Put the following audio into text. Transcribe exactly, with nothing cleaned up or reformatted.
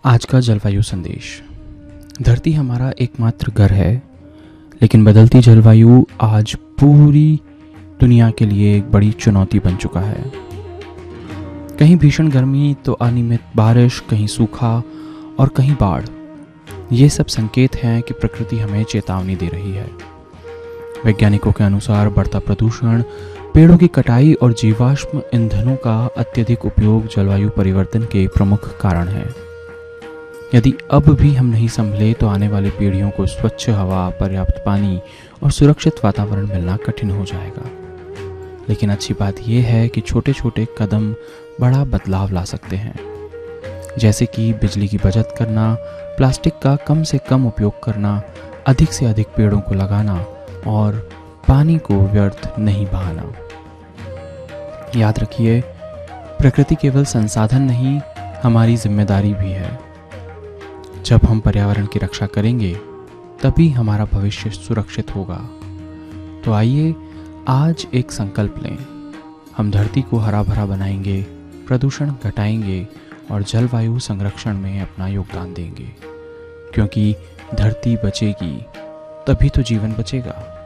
आज का जलवायु संदेश। धरती हमारा एकमात्र घर है, लेकिन बदलती जलवायु आज पूरी दुनिया के लिए एक बड़ी चुनौती बन चुका है। कहीं भीषण गर्मी तो अनियमित बारिश, कहीं सूखा और कहीं बाढ़। ये सब संकेत हैं कि प्रकृति हमें चेतावनी दे रही है। वैज्ञानिकों के अनुसार बढ़ता प्रदूषण, पेड़ों की कटाई और जीवाश्म ईंधनों का अत्यधिक उपयोग जलवायु परिवर्तन के प्रमुख कारण है। यदि अब भी हम नहीं संभले तो आने वाली पीढ़ियों को स्वच्छ हवा, पर्याप्त पानी और सुरक्षित वातावरण मिलना कठिन हो जाएगा। लेकिन अच्छी बात यह है कि छोटे छोटे कदम बड़ा बदलाव ला सकते हैं, जैसे कि बिजली की बचत करना, प्लास्टिक का कम से कम उपयोग करना, अधिक से अधिक पेड़ों को लगाना और पानी को व्यर्थ नहीं बहाना। याद रखिए, प्रकृति केवल संसाधन नहीं, हमारी जिम्मेदारी भी है। जब हम पर्यावरण की रक्षा करेंगे तभी हमारा भविष्य सुरक्षित होगा। तो आइए आज एक संकल्प लें। हम धरती को हरा भरा बनाएंगे, प्रदूषण घटाएंगे और जलवायु संरक्षण में अपना योगदान देंगे। क्योंकि धरती बचेगी तभी तो जीवन बचेगा।